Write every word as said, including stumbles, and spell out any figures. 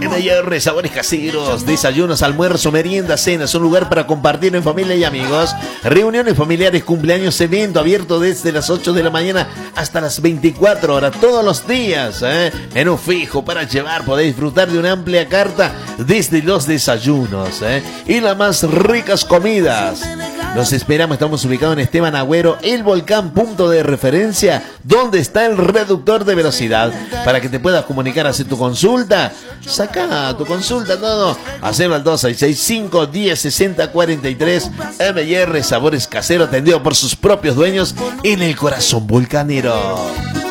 M y R, sabores caseros, desayunos, almuerzo, merienda, cenas, un lugar para compartir en familia y amigos, reuniones familiares, cumpleaños, evento abierto desde las ocho de la mañana hasta las veinticuatro horas, todos los días, ¿eh? Menú fijo para llevar, podéis disfrutar de una amplia carta desde los desayunos, ¿eh? Y las más ricas comidas. Los esperamos, estamos ubicados en Esteban Agüero, el volcán, punto de referencia, donde está el reductor de velocidad, para que te puedas comunicar, hacer tu consulta, saca tu consulta, todo, hacelo al dos seis seis cinco, diez, sesenta, cuarenta y tres, M y R, sabores caseros, atendido por sus propios dueños, en el corazón volcanero.